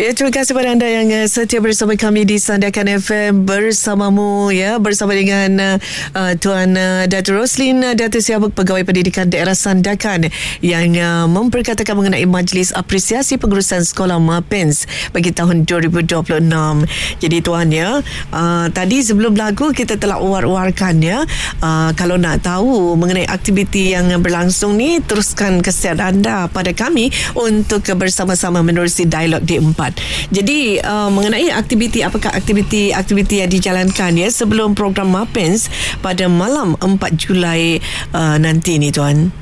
Ya, terima kasih kepada anda yang setia bersama kami di Sandakan FM bersamamu, ya, bersama dengan Tuan Datuk Roslin Datuk Siabuk, Pegawai Pendidikan Daerah Sandakan, yang memperkatakan mengenai Majlis Apresiasi Pengurusan Sekolah MAPENS bagi tahun 2026. Jadi Tuan, ya, tadi sebelum lagu kita telah war-warkan, ya, kalau nak tahu mengenai aktiviti yang berlangsung ni, teruskan kesihatan anda pada kami untuk bersama-sama menerusi dialog D4. Jadi mengenai apakah aktiviti yang dijalankan, ya, sebelum program MAPENS pada malam 4 Julai nanti ni, Tuan?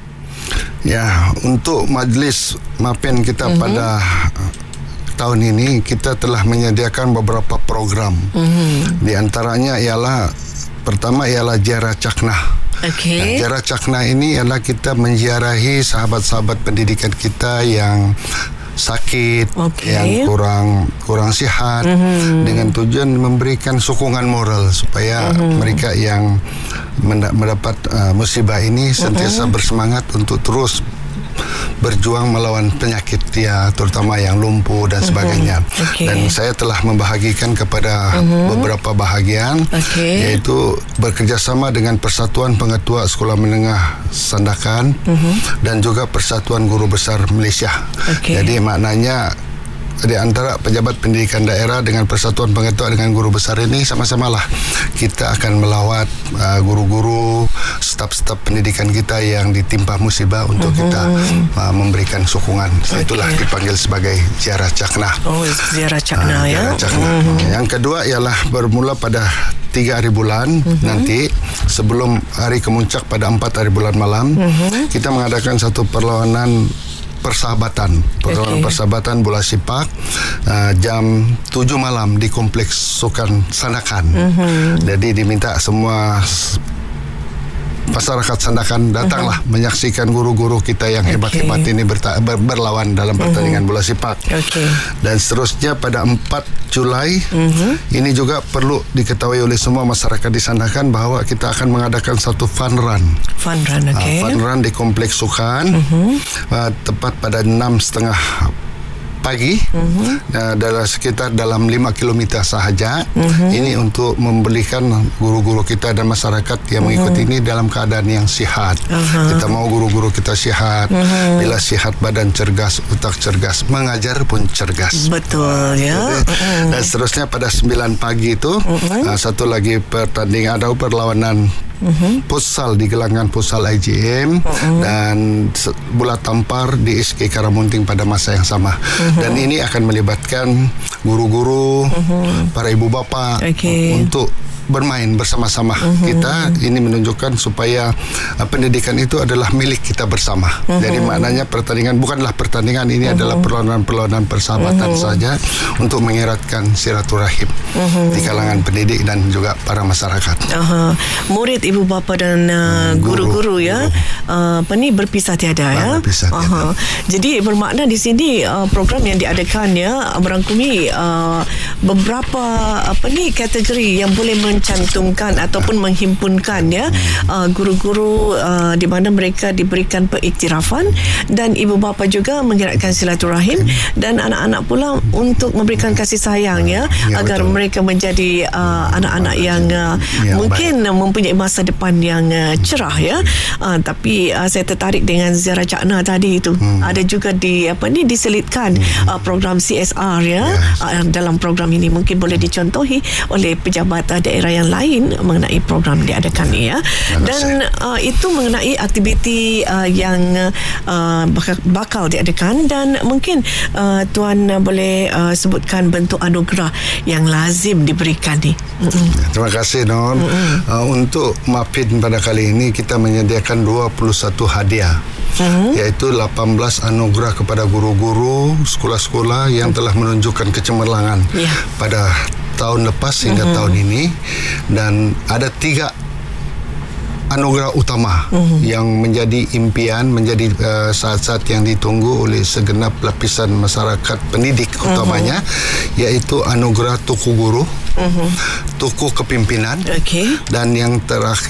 Ya, untuk majlis MAPEN kita pada tahun ini kita telah menyediakan beberapa program. Di antaranya pertama ialah Ziarah Caknah. Okay. Ziarah Caknah ini ialah kita menziarahi sahabat-sahabat pendidikan kita yang sakit, yang kurang sihat, dengan tujuan memberikan sokongan moral supaya mereka yang mendapat musibah ini sentiasa bersemangat untuk terus berjuang melawan penyakit dia, terutama yang lumpuh dan sebagainya. Dan saya telah membahagikan kepada beberapa bahagian, iaitu bekerjasama dengan Persatuan Pengetua Sekolah Menengah Sandakan dan juga Persatuan Guru Besar Malaysia. Jadi maknanya di antara pejabat pendidikan daerah dengan Persatuan Pengetua dengan Guru Besar ini sama-samalah kita akan melawat guru-guru, staf-staf pendidikan kita yang ditimpa musibah untuk kita memberikan sokongan. Itulah dipanggil sebagai Ziarah Caknah. Ziarah Caknah, ya. Yang kedua ialah bermula pada 3 hari bulan nanti, sebelum hari kemuncak pada 4 hari bulan malam, kita mengadakan satu perlawanan persahabatan bola sepak jam 7 malam di Kompleks Sukan Sandakan. Jadi diminta semua masyarakat Sandakan datanglah menyaksikan guru-guru kita yang hebat-hebat ini berlawan dalam pertandingan bola sepak. Dan seterusnya pada 4 Julai ini juga perlu diketahui oleh semua masyarakat di Sandakan bahawa kita akan mengadakan satu fun run. Fun run di Kompleks Sukan tepat pada 6:30 pagi, dalam 5 km sahaja. Ini untuk memberikan guru-guru kita dan masyarakat yang mengikuti ini dalam keadaan yang sihat. Kita mau guru-guru kita sihat. Bila sihat, badan cergas, otak cergas, mengajar pun cergas. Betul, ya. Dan seterusnya pada 9 pagi itu satu lagi pertandingan, ada perlawanan futsal di gelanggang futsal IGM dan bola tampar di SK Karamunting pada masa yang sama. Dan ini akan melibatkan guru-guru, para ibu bapa untuk bermain bersama-sama. Kita ini menunjukkan supaya pendidikan itu adalah milik kita bersama. Jadi maknanya pertandingan bukanlah pertandingan, ini adalah perlawanan persahabatan saja untuk mengeratkan silaturahim di kalangan pendidik dan juga para masyarakat. Murid, ibu bapa dan guru-guru, ya, berpisah tiada, ya. Berpisah tiada. Jadi bermakna di sini program yang diadakan, ya, merangkumi beberapa kategori yang boleh mencantumkan ataupun menghimpunkan, ya, guru-guru di mana mereka diberikan periktirafan, dan ibu bapa juga menggerakkan silaturahim, dan anak-anak pula untuk memberikan kasih sayang, ya, agar mereka menjadi anak-anak yang mungkin mempunyai masa depan yang cerah, ya. Tapi saya tertarik dengan Ziarah Caknah tadi itu. Ada juga diselitkan program CSR, ya, dalam program ini mungkin boleh dicontohi oleh pejabat daerah yang lain mengenai program diadakan ni, ya. Dan itu mengenai aktiviti yang bakal diadakan, dan mungkin Tuan boleh sebutkan bentuk anugerah yang lazim diberikan ni. Terima kasih, Non. Untuk MAPEN pada kali ini kita menyediakan 21 hadiah, iaitu 18 anugerah kepada guru-guru sekolah-sekolah yang telah menunjukkan kecemerlangan pada tahun lepas hingga tahun ini, dan ada 3 anugerah utama yang menjadi impian, menjadi saat-saat yang ditunggu oleh segenap lapisan masyarakat pendidik utamanya, iaitu anugerah Tuku Guru, Tuku Kepimpinan, dan yang terakhir